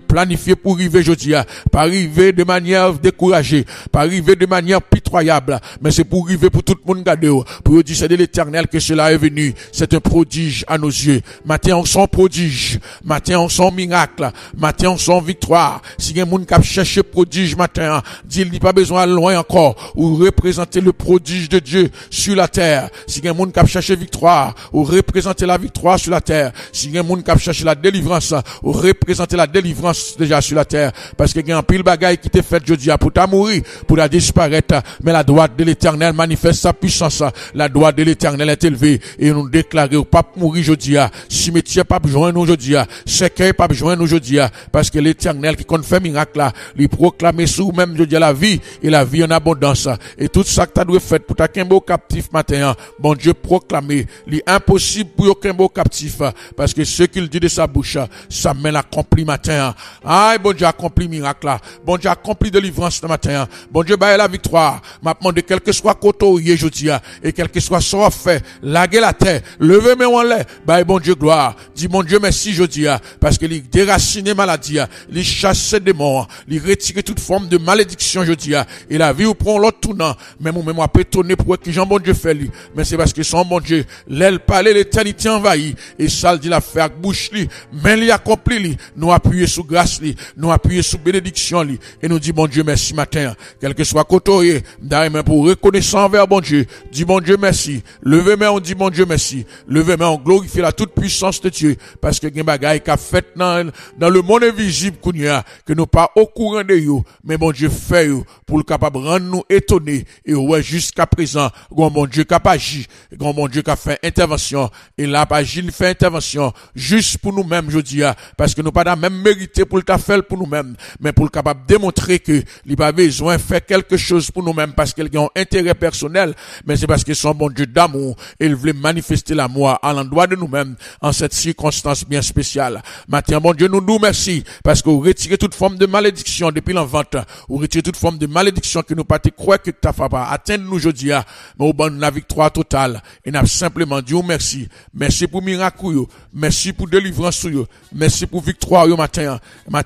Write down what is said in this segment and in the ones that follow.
planifié pour arriver aujourd'hui, pas arriver de manière découragée, pas arriver de manière pitoyable, mais c'est pour arriver pour tout le monde garder, pour dire c'est de l'Éternel que cela est venu. C'est un prodige à nos yeux. Matin on sent prodige, matin on sent miracle, matin on sent victoire. Si un monde qui cherche prodige matin, dit il n'y a pas besoin de loin encore, ou représenter le prodige de Dieu sur la terre. Si un monde qui cherche victoire, ou représenter la victoire sur la terre. Si un monde qui cherche la délivrance, ou représenter la délivrance déjà sur la terre. Parce que il y a un pile bagaille qui t'est fait jeudi pour ta mourir, pour ta disparaître, mais la droite de l'Éternel manifeste sa puissance. La droite de l'Éternel est élevée et nous déclarer au pape mourir jeudi, cimetière pas besoin nous jeudi, cercueil pas besoin nous jeudi, parce que l'Éternel qui compte faire miracle là, lui proclamer sous même jeudi la vie et la vie en abondance. Et tout ça que tu dois faire pour ta beau captif matin, bon Dieu proclamer, l'impossible pour aucun beau captif, parce que ce qu'il dit de sa bouche, ça mène accompli matin. Aïe, bon Dieu accompli miracle là, bon Dieu accompli délivrance ce matin, bon Dieu baille la victoire. M'a demandé quel que soit côté jeudi et quel que soit son fait, laguer la terre, lever mes en l'air, baille bon Dieu gloire. Dis mon Dieu merci jeudi parce que il déracine maladie, il chasse démons, il retire toute forme de malédiction jeudi et la vie ou prend l'autre tournant. Même ou même on peut étonner pour que Jean bon Dieu fait lui, mais c'est parce que son bon Dieu l'aile parler l'éternité envahie et ça dit la faire bouche lui, mais il accompli lui, nous appuyer sous grâce lui, nous appuyer sous bénédiction lui et nous dit bon Dieu merci matin, quel que soit côté d'ailleurs pour reconnaissant envers bon Dieu, dis bon Dieu merci, levez main on dit bon Dieu merci, levez main on glorifie la toute puissance de Dieu parce que gen bagay qu'a fait dans le monde invisible que nous pas au courant de yo, mais bon Dieu fait yo pour le capable rendre nous étonnés et ouais jusqu'à présent grand bon Dieu qui a agi, grand bon Dieu qui a fait intervention et là pas il fait intervention juste pour nous-mêmes je dis parce que nous pas même mérité pour le faire pour nous-mêmes mais pour le capable démontrer que il pas besoin faire quelque chose pour nous-mêmes parce qu'il a un intérêt personnel mais c'est parce que son bon Dieu d'amour et il voulait manifester l'amour à l'endroit de nous-mêmes en cette circonstance bien spéciale. Matin bon Dieu nous merci parce que vous retirez toute forme de malédiction depuis l'envente, vous retirez toute forme de malédiction que nous pas te croire que ta pas atteindre nous aujourd'hui mais au bon la victoire totale et n'a simplement dit merci pour miracle merci pour délivrance merci pour victoire matin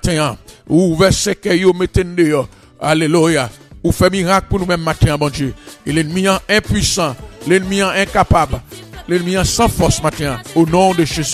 ou verset que yo mettez dehors alléluia ou fait miracle pour nous-mêmes matin bon Dieu et l'ennemi impuissant l'ennemi incapable l'ennemi sans force matin au nom de Jésus.